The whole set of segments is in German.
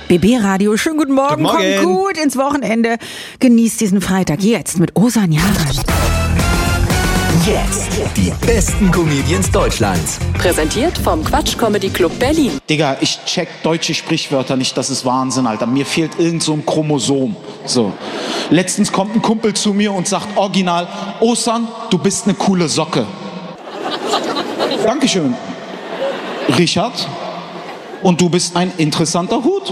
BB Radio, schönen guten Morgen. Guten Morgen. Kommt gut ins Wochenende. Genießt diesen Freitag jetzt mit Osan Yaran. Jetzt die besten Comedians Deutschlands. Präsentiert vom Quatsch Comedy Club Berlin. Digga, ich check deutsche Sprichwörter nicht, das ist Wahnsinn, Alter. Mir fehlt irgend so ein Chromosom. So. Letztens kommt ein Kumpel zu mir und sagt original, Osan, du bist eine coole Socke. Dankeschön. Richard, und du bist ein interessanter Hut.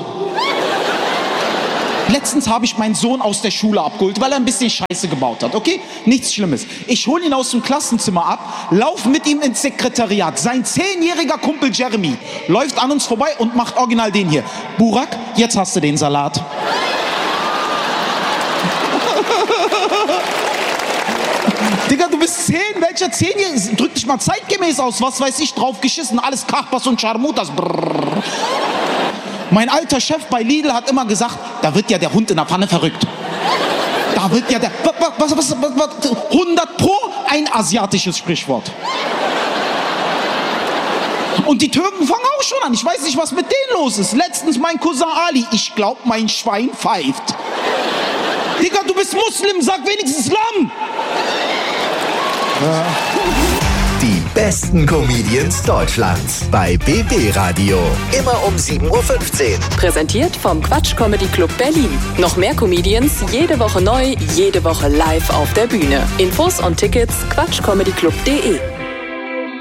Letztens habe ich meinen Sohn aus der Schule abgeholt, weil er ein bisschen Scheiße gebaut hat, okay? Nichts Schlimmes. Ich hole ihn aus dem Klassenzimmer ab, laufe mit ihm ins Sekretariat. Sein 10-jähriger Kumpel Jeremy läuft an uns vorbei und macht original den hier. Burak, jetzt hast du den Salat. Digga, du bist 10, welcher 10-Jährige? Drück dich mal zeitgemäß aus, was weiß ich, drauf geschissen, alles Kachbas und Scharmutas. Brrr. Mein alter Chef bei Lidl hat immer gesagt, da wird ja der Hund in der Pfanne verrückt. Da wird ja der... Was, 100 Pro ein asiatisches Sprichwort. Und die Türken fangen auch schon an. Ich weiß nicht, was mit denen los ist. Letztens mein Cousin Ali. Ich glaub, mein Schwein pfeift. Digga, du bist Muslim, sag wenigstens Lamm. Die besten Comedians Deutschlands bei BB Radio. Immer um 7.15 Uhr. Präsentiert vom Quatsch Comedy Club Berlin. Noch mehr Comedians, jede Woche neu, jede Woche live auf der Bühne. Infos und Tickets quatschcomedyclub.de.